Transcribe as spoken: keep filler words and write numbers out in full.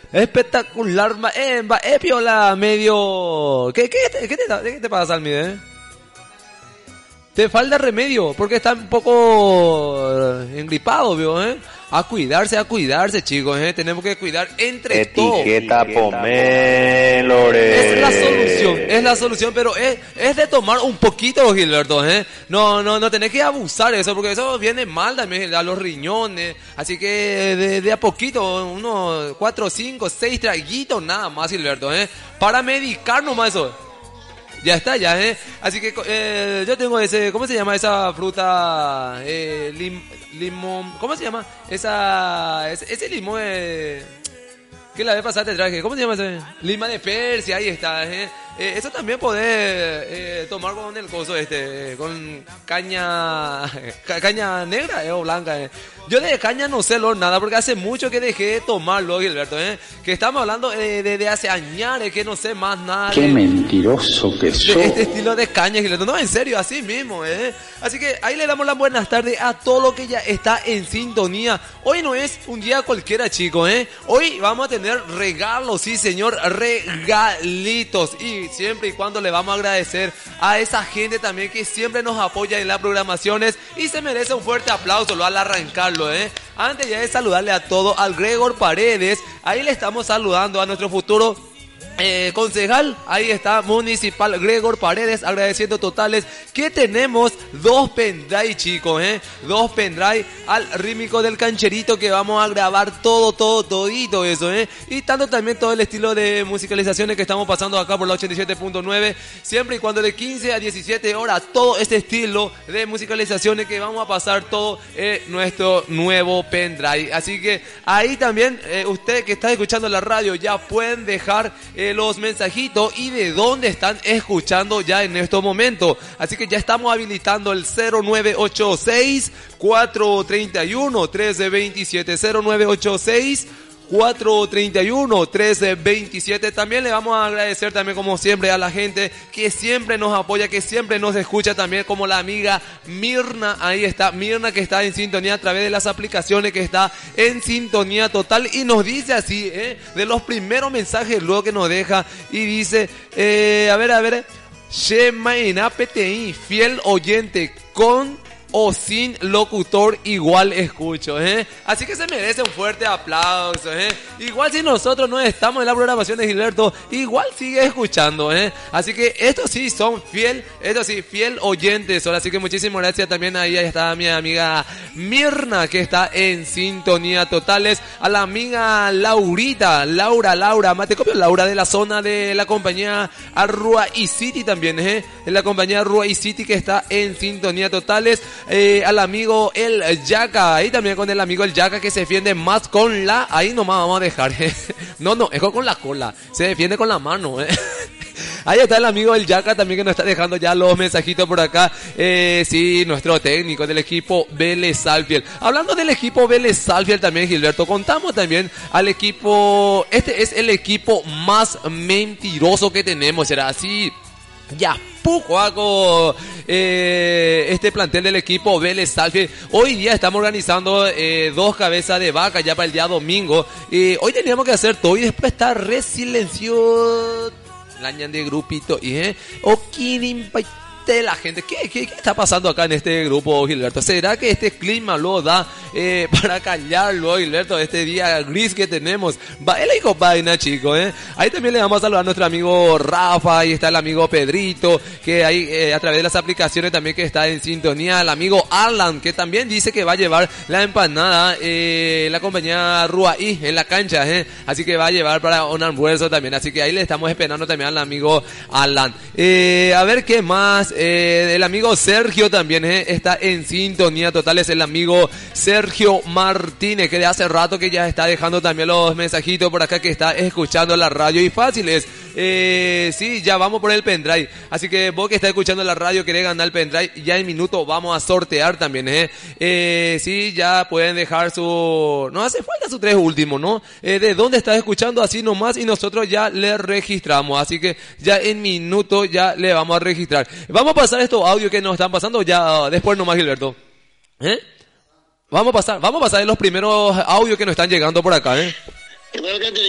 Espectacular, ma, eh, ma, eh, piola, medio... ¿Qué, qué, qué, qué, te, ¿Qué te pasa, Almide? Eh? Te falta remedio, porque está un poco engripado, ¿vio? ¿Eh? A cuidarse, a cuidarse, chicos, ¿eh? Tenemos que cuidar entre todos. Etiqueta pomelo. Es la solución, es la solución, pero es, es de tomar un poquito, Gilberto, ¿eh? No, no, no tenés que abusar de eso, porque eso viene mal también a los riñones. Así que de, de a poquito, unos cuatro, cinco, seis traguitos nada más, Gilberto, ¿eh? Para medicar nomás eso. Ya está, ya, ¿eh? Así que eh, yo tengo ese, ¿cómo se llama esa fruta? Eh, lim, limón, ¿cómo se llama? Esa, ese, ese limón, eh, que la vez pasada te traje, ¿cómo se llama ese? Lima de Persia, ahí está, ¿eh? Eh, eso también podés eh, tomar con el coso este, con caña, ca, caña negra eh, o blanca, eh. Yo de caña no sé lo nada porque hace mucho que dejé de tomarlo, Gilberto, eh. Que estamos hablando eh, de, de hace añares, que no sé más nada. Qué de, mentiroso que sos. De este estilo de caña, Gilberto. No, en serio, así mismo, eh. Así que ahí le damos las buenas tardes a todo lo que ya está en sintonía. Hoy no es un día cualquiera, chicos, eh. Hoy vamos a tener regalos, sí señor, regalitos. Y siempre y cuando le vamos a agradecer a esa gente también que siempre nos apoya en las programaciones y se merece un fuerte aplauso lo al arrancarlo, ¿eh? Antes ya de saludarle a todo al Gregor Paredes, ahí le estamos saludando a nuestro futuro Eh, concejal, ahí está, municipal Gregor Paredes, agradeciendo totales que tenemos dos pendrive, chicos, eh, dos pendrive al rítmico del cancherito que vamos a grabar todo, todo, todito eso, eh, y tanto también todo el estilo de musicalizaciones que estamos pasando acá por la ochenta y siete punto nueve, siempre y cuando de quince a diecisiete horas, todo este estilo de musicalizaciones que vamos a pasar todo en nuestro nuevo pendrive, así que ahí también, eh, usted que está escuchando la radio ya pueden dejar eh, los mensajitos y de dónde están escuchando ya en estos momentos. Así que ya estamos habilitando el cero nueve ocho seis, cuatro tres uno, uno tres dos siete, cero nueve ocho seis, cuatro tres uno, tres dos siete. También le vamos a agradecer también como siempre a la gente que siempre nos apoya, que siempre nos escucha también, como la amiga Mirna, ahí está, Mirna que está en sintonía a través de las aplicaciones, que está en sintonía total y nos dice así, ¿eh? De los primeros mensajes luego que nos deja y dice, eh, a ver, a ver, Shema en A P T I, fiel oyente con o sin locutor igual escucho, ¿eh? Así que se merece un fuerte aplauso, ¿eh? Igual si nosotros no estamos en la programación de Gilberto, igual sigue escuchando, ¿eh? Así que estos sí son fiel, estos sí, fiel oyentes. Así que muchísimas gracias también. Ahí está mi amiga Mirna que está en sintonía totales. A la amiga Laurita, Laura, Laura, mate copio, Laura de la zona de la compañía Arrua y City también, ¿eh? En la compañía Arrua y City que está en sintonía totales. Eh, al amigo el Yaca, ahí también con el amigo el Yaca que se defiende más con la, ahí nomás vamos a dejar, ¿eh? no, no, es con la cola, se defiende con la mano, ¿eh? Ahí está el amigo el Yaca también que nos está dejando ya los mensajitos por acá. Eh, sí, nuestro técnico del equipo Vélez Sarsfield. Hablando del equipo Vélez Sarsfield también, Gilberto, contamos también al equipo, este es el equipo más mentiroso que tenemos, será así. Ya poco hago eh, este plantel del equipo Vélez Sarsfield. Hoy día estamos organizando eh, dos cabezas de vaca ya para el día domingo. Eh, hoy teníamos que hacer todo y después está re silencio la ñan de grupito y eh o de la gente. ¿Qué, qué, ¿Qué está pasando acá en este grupo, Gilberto? ¿Será que este clima lo da eh, para callarlo, Gilberto? Este día gris que tenemos. Va, él dijo vaina, chico, ¿eh? Ahí también le vamos a saludar a nuestro amigo Rafa. Ahí está el amigo Pedrito, que ahí eh, a través de las aplicaciones también que está en sintonía. El amigo Alan, que también dice que va a llevar la empanada eh, la compañía Ruaí en la cancha, ¿eh? Así que va a llevar para un almuerzo también. Así que ahí le estamos esperando también al amigo Alan. Eh, a ver qué más. Eh, el amigo Sergio también eh, está en sintonía total, es el amigo Sergio Martínez, que de hace rato que ya está dejando también los mensajitos por acá, que está escuchando la radio. Y fácil es, eh, sí, ya vamos por el pendrive, así que vos que estás escuchando la radio querés ganar el pendrive, ya en minuto vamos a sortear también, eh, eh sí, ya pueden dejar su, no hace falta su tres últimos, ¿no? Eh, de dónde estás escuchando, así nomás, y nosotros ya le registramos, así que ya en minuto ya le vamos a registrar. Vamos a pasar estos audios que nos están pasando ya después nomás, Gilberto. ¿Eh? Vamos a pasar, vamos a pasar los primeros audios que nos están llegando por acá, ¿eh?